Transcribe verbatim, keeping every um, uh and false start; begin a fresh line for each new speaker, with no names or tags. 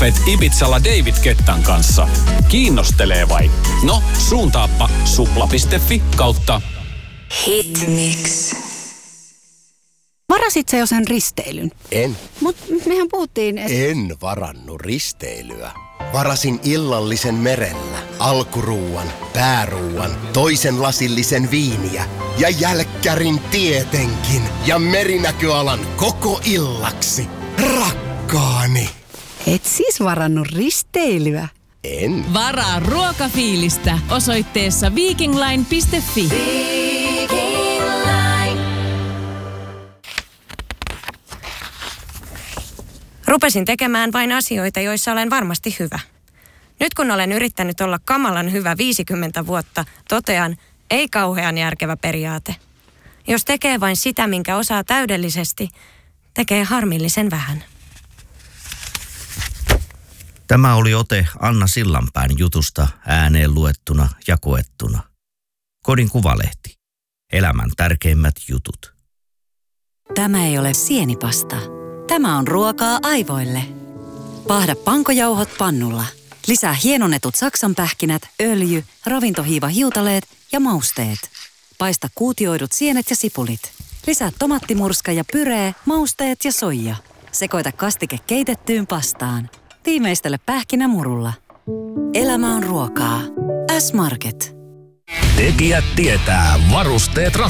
viikonloppukauppeet Ibizalla David Kettan kanssa. Kiinnostelee vai? No, suuntaappa supla.fi kautta
Hitmix.
Varasit sä jo sen risteilyn?
En.
Mut mehän puhuttiin, että...
En varannut risteilyä. Varasin illallisen merellä, alkuruuan, pääruuan, toisen lasillisen viiniä ja jälkkärin tietenkin ja merinäköalan koko illaksi. Rakkaani!
Et siis varannut risteilyä?
En.
Varaa ruokafiilistä osoitteessa vikingline piste fi.
Rupesin tekemään vain asioita, joissa olen varmasti hyvä. Nyt kun olen yrittänyt olla kamalan hyvä viisikymmentä vuotta, totean, ei kauhean järkevä periaate. Jos tekee vain sitä, minkä osaa täydellisesti, tekee harmillisen vähän.
Tämä oli ote Anna Sillanpään jutusta ääneen luettuna ja koettuna. Kodin Kuvalehti. Elämän tärkeimmät jutut.
Tämä ei ole sienipasta. Tämä on ruokaa aivoille. Paahda pankojauhot pannulla. Lisää hienonnetut saksanpähkinät, öljy, ravintohiiva hiutaleet ja mausteet. Paista kuutioidut sienet ja sipulit. Lisää tomattimurska ja pyree, mausteet ja soija. Sekoita kastike keitettyyn pastaan. Tiimeistele pähkinämurulla. Elämä on ruokaa. S-Market.
Tekijät tietää, varusteet ratkaisee.